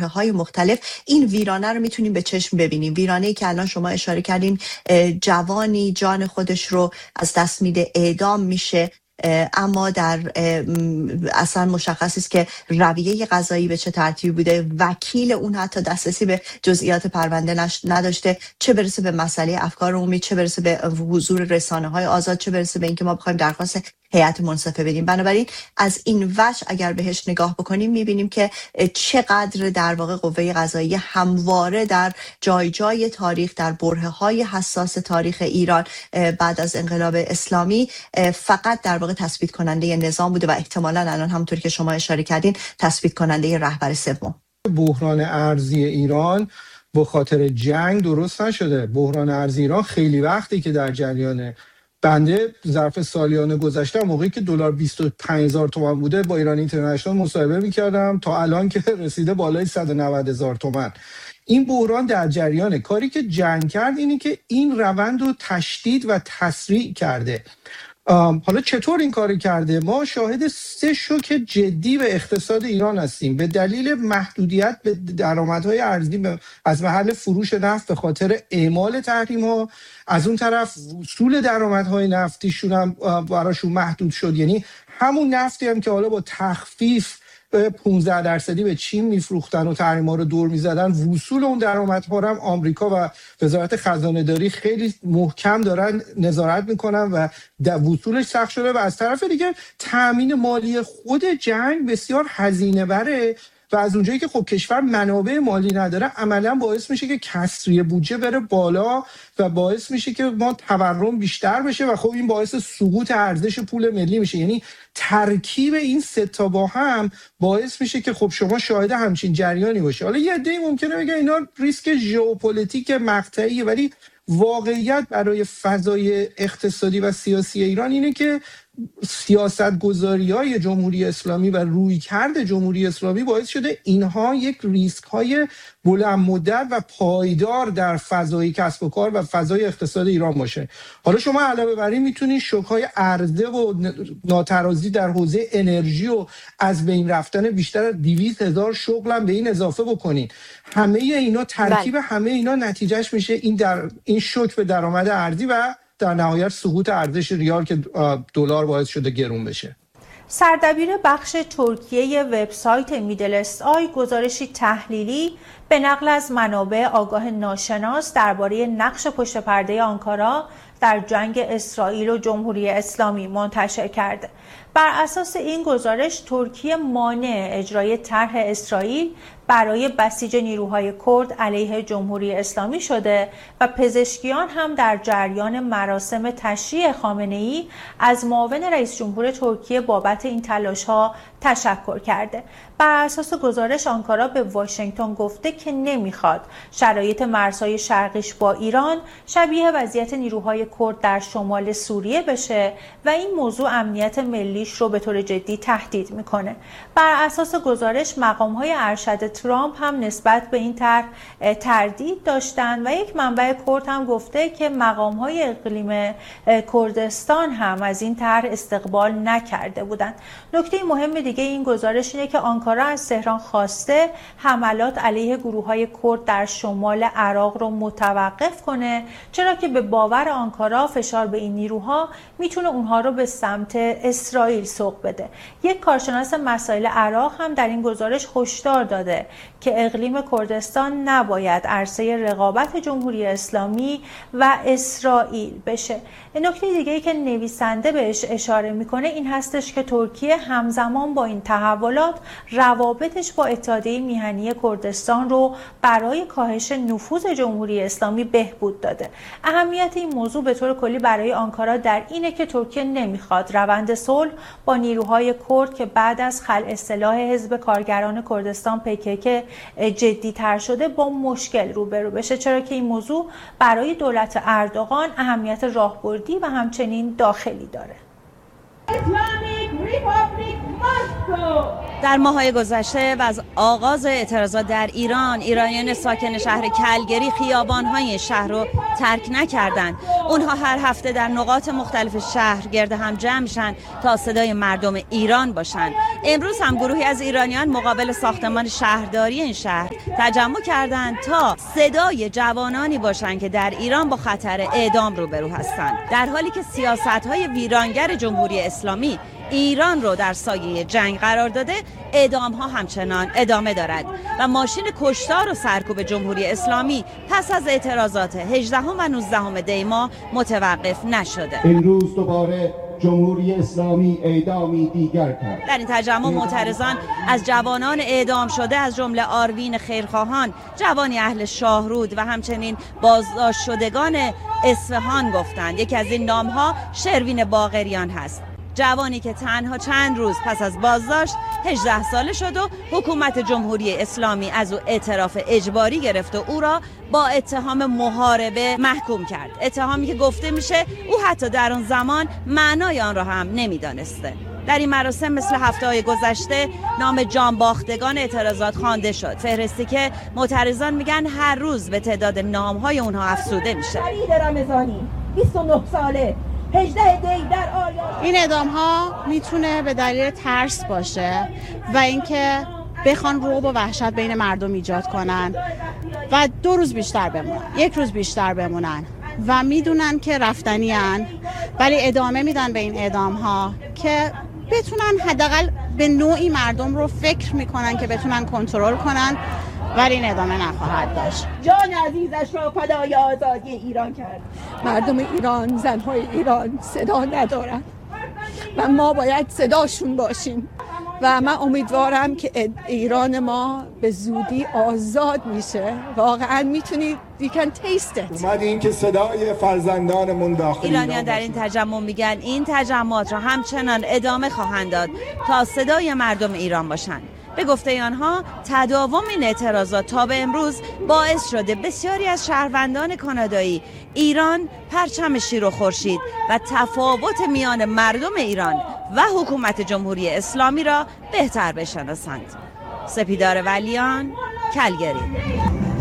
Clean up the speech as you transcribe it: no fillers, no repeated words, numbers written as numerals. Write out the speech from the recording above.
برهه‌های مختلف این ویرانه رو میتونیم به چشم ببینیم. ویرانه‌ای که الان شما اشاره کردین، جوانی جان خودش رو از دست میده، اعدام میشه، اما در اصلا مشخص است که رویه قضایی به چه ترتیبی بوده. وکیل اون حتی دسترسی به جزئیات پرونده نداشته، چه برسه به مسئله افکار عمومی، چه برسه به حضور رسانه‌های آزاد، چه برسه به اینکه ما بخوایم درخواست هیئت منصفه بدیم. بنابراین از این وجه اگر بهش نگاه بکنیم میبینیم که چقدر در واقع قوه قضاییه همواره در جای جای تاریخ، در برهه‌های حساس تاریخ ایران بعد از انقلاب اسلامی فقط در واقع تثبیت کننده نظام بوده و احتمالاً الان همونطور که شما اشاره کردین تثبیت کننده رهبر سوم. بحران ارزی ایران به خاطر جنگ درست نشده. بحران ارزی ایران خیلی وقتی که در جریانه. بنده ظرف سالیان گذشته موقعی که دلار 25000 تومان بوده با ایران اینترنشنال مصاحبه می‌کردم تا الان که رسیده بالای 190000 تومان. این بحران در جریانه. کاری که جنگ کرد اینه که این روند رو تشدید و تسریع کرده. حالا چطور این کاری کرده؟ ما شاهد 3 شوک جدی به اقتصاد ایران هستیم به دلیل محدودیت به درآمدهای ارزی از محل فروش نفت به خاطر اعمال تحریم‌ها. از اون طرف وصول درآمدهای نفتیشون هم براشون محدود شد، یعنی همون نفتی هم که حالا با تخفیف 15% به چین میفروختن و تحریم‌ها رو دور می‌زدن، وصول اون درآمدها رو هم آمریکا و وزارت خزانه‌داری خیلی محکم دارن نظارت میکنن و وصولش سخت شده. و از طرف دیگه تأمین مالی خود جنگ بسیار هزینه بره و از اونجایی که خب کشور منابع مالی نداره عملا باعث میشه که کسری بودجه بره بالا و باعث میشه که ما تورم بیشتر بشه و خب این باعث سقوط ارزش پول ملی میشه. یعنی ترکیب این 3 تا با هم باعث میشه که خب شما شاهد همچین جریانی باشه. حالا یه عده‌ای ممکنه بگن اینا ریسک ژئوپلیتیک مقطعیه، ولی واقعیت برای فضای اقتصادی و سیاسی ایران اینه که سیاست‌گذاری‌های جمهوری اسلامی و رویکرد جمهوری اسلامی باعث شده اینها یک ریسک‌های بلند مدت و پایدار در فضای کسب و کار و فضای اقتصاد ایران باشه. حالا شما علاوه بر این میتونید شوک‌های عرضه و ناترازی در حوزه انرژی و از بین رفتن بیشتر از 200,000 شغل هم به این اضافه بکنین. همه اینا ترکیب همه اینا نتیجهش میشه این شوک به درآمد ارزی و در نهایت سقوط ارزش ریال که دلار باعث شده گرون بشه. سردبیر بخش ترکیه وبسایت میدل است آی گزارشی تحلیلی به نقل از منابع آگاه ناشناس درباره نقش پشت پرده آنکارا در جنگ اسرائیل و جمهوری اسلامی منتشر کرده. بر اساس این گزارش ترکیه مانع اجرای طرح اسرائیل برای بسیج نیروهای کرد علیه جمهوری اسلامی شده و پزشکیان هم در جریان مراسم تشییع خامنه‌ای از معاون رئیس جمهور ترکیه بابت این تلاش‌ها تشکر کرده. بر اساس گزارش آنکارا به واشنگتن گفته که نمیخواد شرایط مرزهای شرقیش با ایران شبیه وضعیت نیروهای کرد در شمال سوریه بشه و این موضوع امنیت ملیش رو به طور جدی تهدید میکنه. بر اساس گزارش مقام‌های ارشد ترامپ هم نسبت به این طرح تردید داشتن و یک منبع کرد هم گفته که مقام‌های اقلیم کردستان هم از این طرح استقبال نکرده بودند. نکته مهم دیگه این گزارش اینه که آنکارا از تهران خواسته حملات علیه گروه‌های کرد در شمال عراق رو متوقف کنه، چرا که به باور آنکارا فشار به این نیروها میتونه اونها رو به سمت اسرائیل سوق بده. یک کارشناس مسائل عراق هم در این گزارش هشدار داده که اقلیم کردستان نباید عرصه رقابت جمهوری اسلامی و اسرائیل بشه. نکته دیگه‌ای که نویسنده بهش اشاره میکنه این هستش که ترکیه همزمان با این تحولات روابطش با اتحادیه میهنی کردستان رو برای کاهش نفوذ جمهوری اسلامی بهبود داده. اهمیت این موضوع به طور کلی برای آنکارا در اینه که ترکیه نمیخواد روند صلح با نیروهای کرد که بعد از خلع سلاح حزب کارگران کردستان PKK جدی‌تر شده با مشکل روبرو بشه، چرا که این موضوع برای دولت اردوغان اهمیت راهبردی و همچنین داخلی داره. در ماه‌های گذشته و از آغاز اعتراضات در ایران، ایرانیان ساکن شهر کلگری خیابان‌های شهر رو ترک نکردند. اونها هر هفته در نقاط مختلف شهر گرد هم جمع میشن تا صدای مردم ایران باشن. امروز هم گروهی از ایرانیان مقابل ساختمان شهرداری این شهر تجمع کردند تا صدای جوانانی باشند که در ایران با خطر اعدام روبرو هستند، در حالی که سیاست‌های ویرانگر جمهوری اسلامی ایران رو در سایه جنگ قرار داده. اعدام ها همچنان ادامه دارد و ماشین کشتار و سرکوب جمهوری اسلامی پس از اعتراضات 18 و 19 دی ماه متوقف نشده. امروز دوباره جمهوری اسلامی اعدامی دیگر کرد. در این تجمع معترضان از جوانان اعدام شده از جمله آروین خیرخواهان، جوانی اهل شاهرود و همچنین بازداشت شدگان اصفهان گفتند. یکی از این نام‌ها شروین باقریان هست، جوانی که تنها چند روز پس از بازداشت 18 ساله شد و حکومت جمهوری اسلامی از او اعتراف اجباری گرفت و او را با اتهام محاربه محکوم کرد. اتهامی که گفته میشه او حتی در اون زمان معنای آن را هم نمیدانسته. در این مراسم مثل هفته‌های گذشته نام جانباختگان اعتراضات خوانده شد، فهرستی که معترضان میگن هر روز به تعداد نام‌های اونها افزوده میشه. فرید رمضانی 29 ساله 18 دی در آریان. این اعدام ها میتونه به دلیل ترس باشه و اینکه بخوان رعب و وحشت بین مردم ایجاد کنن و 2 روز بیشتر بمونن، 1 روز بیشتر بمونن و میدونن که رفتنی ان، ولی ادامه میدن به این اعدام ها که بتونن حداقل به نوعی مردم رو فکر میکنن که بتونن کنترل کنن، ولی این ادامه نخواهد داشت. جان عزیزش را فدای آزادی ایران کرد. مردم ایران، زنهای ایران صدا ندارن و ما باید صداشون باشیم و من امیدوارم که ایران ما به زودی آزاد میشه. واقعا میتونید you can taste it. اومدیم که صدای فرزندانمون داخل ایرانیان در این تجمع میگن این تجمعات را همچنان ادامه خواهند داد تا صدای مردم ایران باشند. به گفته آنها تداوم این اعتراضات تا به امروز باعث شده بسیاری از شهروندان کانادایی ایران پرچم شیر و خورشید و تفاوت میان مردم ایران و حکومت جمهوری اسلامی را بهتر بشناسند. سپیدار ولیان، کلگری.